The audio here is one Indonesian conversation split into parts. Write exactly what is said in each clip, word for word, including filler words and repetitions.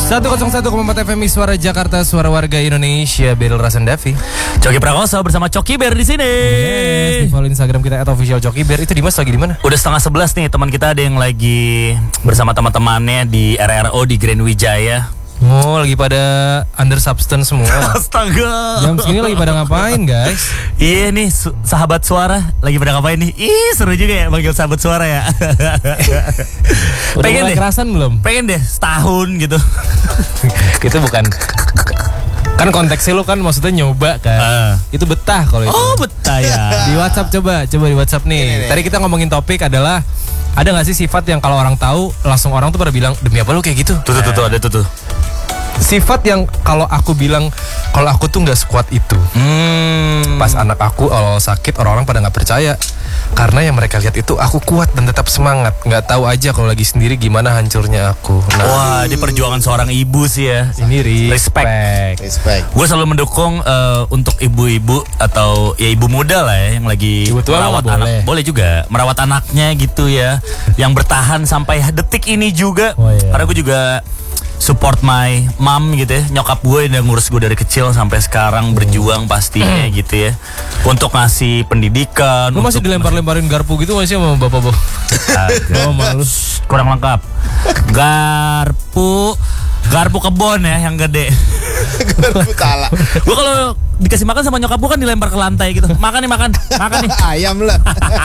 seratus satu koma empat F M Suara Jakarta, suara warga Indonesia. Beryl Rasendavi, Coki Prakoso bersama Coki Bear di sini. Yes, di follow Instagram kita at official Coki Bear. Itu Dimas lagi di mana? Udah setengah sebelas nih, teman kita ada yang lagi bersama teman-temannya di R R O di Grand Wijaya. Oh, lagi pada under substance semua. Astaga. Jam segini lagi pada ngapain, guys? Iya nih, su- sahabat suara lagi pada ngapain nih? Ih, seru juga ya manggil sahabat suara ya. Udah Pengen mulai deh. kerasan belum? Pengen deh setahun gitu. Itu bukan. Kan konteksnya lu kan maksudnya nyoba kan. Uh. Itu betah kalau itu. Oh, betah ya. Di WhatsApp coba, coba di WhatsApp nih. Ini, nih. Tadi kita ngomongin topik adalah ada nggak sih sifat yang kalau orang tahu langsung orang tuh pada bilang demi apa lu kayak gitu? Tuh tuh tuh, tuh ada tuh tuh. Sifat yang kalau aku bilang kalau aku tuh nggak sekuat itu. Hmm. Pas anak aku awal sakit orang-orang pada nggak percaya karena yang mereka lihat itu aku kuat dan tetap semangat. Nggak tahu aja kalau lagi sendiri gimana hancurnya aku. Nah, Wah, ini perjuangan seorang ibu sih ya. ini Respect. respect. Respect. Gue selalu mendukung uh, untuk ibu-ibu atau ya ibu muda lah ya yang lagi Ibu tua merawat mah anak. boleh. Boleh juga merawat anaknya gitu ya, yang bertahan sampai detik ini juga. Oh, iya. Karena gue juga support my mom gitu ya, nyokap gue yang ngurus gue dari kecil sampai sekarang berjuang pastinya gitu ya, untuk ngasih pendidikan. Lu masih untuk dilempar-lemparin garpu gitu masih sama bapak-bapak? Agak. Oh, malu. Kurang lengkap. Garpu, garpu kebon ya yang gede. Garpu tala. Gue kalau dikasih makan sama nyokap gue kan dilempar ke lantai gitu. Makan nih, makan, makan nih. Ayam lah.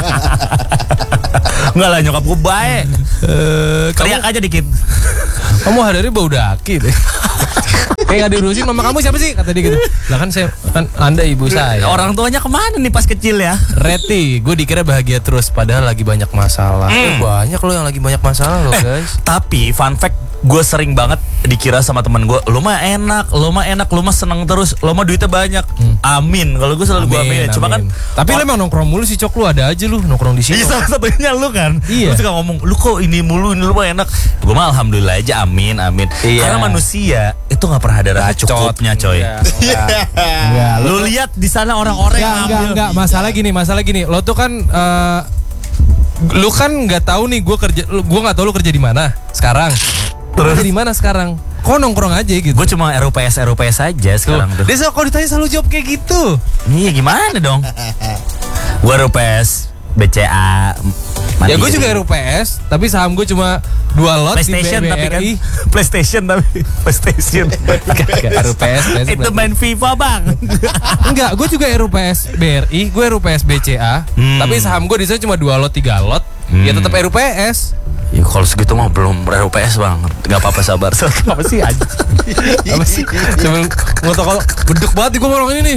Enggak lah, nyokap gue baik. Eh, Teriak aja dikit. Kamu hari-hari bau daki deh. Kayak gak diurusin, mama kamu siapa sih? Kata dia gitu. Lah kan saya, kan anda ibu saya. Orang tuanya kemana nih pas kecil ya? Reti, gue dikira bahagia terus padahal lagi banyak masalah. Eh, banyak loh yang lagi banyak masalah loh, guys. Tapi fun fact, gue sering banget dikira sama teman gue, lo mah enak, lo mah enak, lo mah seneng terus, lo mah duitnya banyak. Amin. Kalau gue selalu gue amin. Cuma kan, tapi lu emang nongkrong mulu sih, Cok, lu ada aja lu nongkrong di sini. iya, salah satunya lu kan. Iya. Lu suka ngomong, lu kok ini mulu, ini lu mah enak. Gue mah alhamdulillah aja, amin, amin. Iya. Karena manusia itu nggak pernah ada rasa cukupnya, coy. Enggak, enggak. Enggak, lu Lu lihat di sana orang-orang enggak, yang enggak, ambil. enggak, masalah gini, masalah gini. Lo tuh kan eh, lu kan nggak tahu nih gue kerja, lu- gue nggak tahu lu kerja di mana sekarang. Terus di mana sekarang? Kok nongkrong aja gitu? Gue cuma R U P S R U P S aja sekarang tuh. Dia selalu kalau ditanya selalu jawab kayak gitu. Iya gimana dong? Gue R U P S B C A. Ya gue juga R U P S, tapi saham gue cuma dua lot PlayStation di tapi kan B R I. PlayStation tapi PlayStation. R U P S, P S, Itu main FIFA bang. Enggak, gue juga R U P S B R I, gue R U P S B C A, Hmm. tapi saham gue di sana cuma dua lot, tiga lot, ya tetap R U P S. Ya kalau segitu mah belum R U P S bang. Gak apa-apa sabar. Apa sih aja? Apa sih? Cuman mau tau kalau beduk banget gue orang ini nih.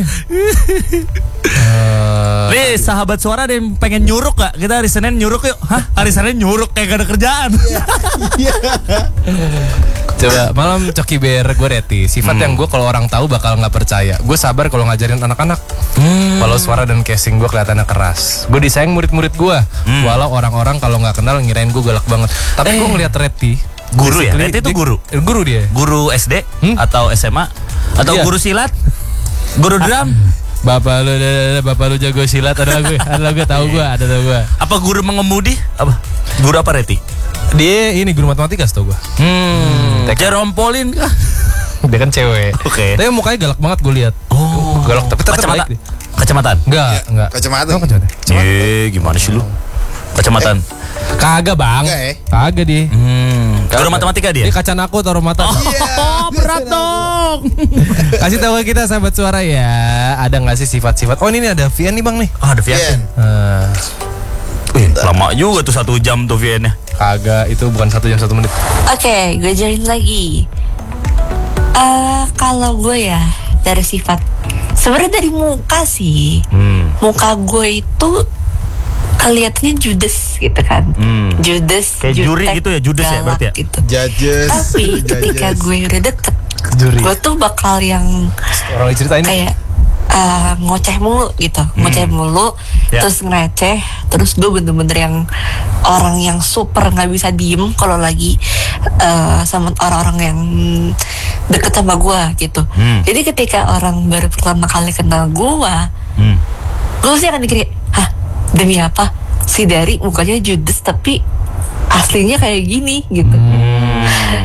Eh, Nih sahabat suara ada yang pengen nyuruk gak? Kita hari Senin nyuruk yuk. Hah? Hari Senin nyuruk kayak gak ada kerjaan. Coba malam Coki Bear, gue Reti. Sifat yang gue kalau orang tahu bakal nggak percaya. Gue sabar kalau ngajarin anak-anak. Kalau suara dan casing gue kelihatannya keras. Gue disayang murid-murid gue. Walau orang-orang kalau nggak kenal ngirain gue galak banget. Tapi gue ngeliat Reti. Guru ya? basically, Reti itu dia- guru? Guru dia. Guru S D Hmm? atau S M A atau Iya. guru silat? Guru drum? Bapak lu, bapak lu jago silat. Ada lagu, ada lagu tahu gue, ada tahu gue. Apa guru mengemudi? Apa? Guru apa Reti? Dia ini guru matematika setahu gue. Hmm. Jerome Pauline kah? Dia kan cewek. Oke. Tapi mukanya galak banget gue lihat. Oh. Galak tapi tetap Kacamata. baik dia. Kacamataan. Enggak, enggak. Kacamata. Oh, kacamata. Eh, gimana sih lu? Kacamataan. Kagak bang. Enggak ya? Kagak dia. Hmm. Guru matematika dia? Dia kaca naku taruh mata. Oh, berat dong. Kasih tahu ke kita sahabat suara ya. Ada nggak sih sifat-sifat? Oh ini nih ada Vian nih bang nih. Ah, ada Vian. Iya. Eh, Wih, lama juga tuh satu jam tuh Vian-nya. kagak, itu bukan satu jam satu menit. Oke, gue join lagi. Eh, kalau gue ya dari sifat, sebenarnya dari muka sih. Hmm. Muka gue itu kelihatannya judes gitu kan. Hmm. Judes, Kayak juri jutek, gitu ya, judes ya galak berarti ya? Gitu. Judges. Tapi ketika Judges. gue udah deket, Juri. gue tuh bakal yang Orang lagi ceritain. kayak eh, ngoceh mulu gitu, ngoceh mulu, Ya. terus ngeceh, terus gue bener-bener yang orang yang super nggak bisa diem kalau lagi eh, sama orang-orang yang deket sama gue gitu. Hmm. Jadi ketika orang baru pertama kali kenal gue, Hmm. gue pasti akan dikira, hah demi apa? Si Dari mukanya judes tapi aslinya kayak gini gitu. Hmm.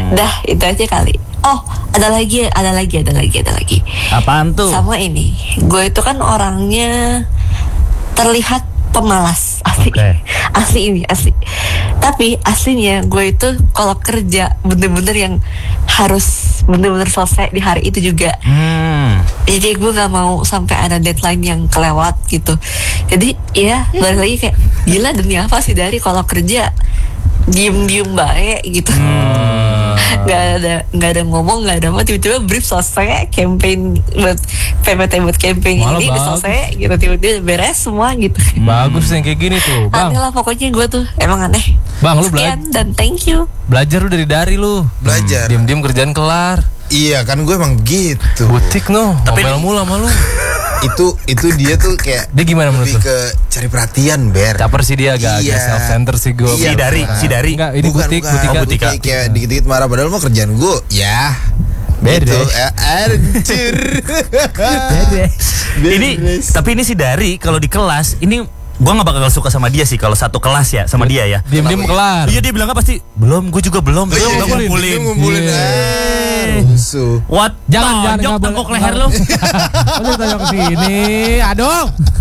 Dah itu aja kali. Oh ada lagi ada lagi ada lagi ada lagi. Apaan tuh? Sama ini, gue itu kan orangnya terlihat pemalas asli, Oke. asli ini asli. Tapi aslinya gue itu kalau kerja bener-bener yang harus bener-bener selesai di hari itu juga. Hmm. Jadi gue nggak mau sampai ada deadline yang kelewat gitu. Jadi ya balik lagi kayak gila demi apa sih dari kalau kerja diem-diem baik gitu. Nggak ada nggak ada ngomong nggak ada apa, tiba-tiba brief selesai, campaign buat P P T buat campaign Malah ini udah bagus. selesai gitu, tiba-tiba beres semua gitu. Bagus yang kayak gini tuh, Bang. Aneh lah pokoknya gue tuh emang aneh. Bang, lu belajar Sekian dan thank you. belajar lu dari dari lu. Belajar. Diam-diam kerjaan kelar. Iya kan gue emang gitu. Butik no, Tapi- ngomel mulu sama lu. Itu itu dia tuh kayak Dia gimana menurut lebih lu? ke cari perhatian, Ber. Caper sih dia agak, Iya. agak self center sih gue. Iya, Si dari, bukan. si dari. Enggak, ini Bukan, butik, bukan. butika. Oh, butika. Kayak, kayak dikit-dikit marah padahal mau kerjaan gue ya Beres. gitu. Eh, Anjir. Ini tapi ini si dari kalau di kelas ini gua nggak bakal suka sama dia sih kalau satu kelas ya sama dia ya. Diam-diam kelar. Iya dia bilang apa pasti belum, gue juga belum, belum Iya, belum ngumpulin. ngumpulin. Dia ngumpulin. Iya. Ah, rusuh. What? Jangan, jangan, Tonjok nggak tengkuk boleh. leher lu. Lu tanya ke sini. Aduh.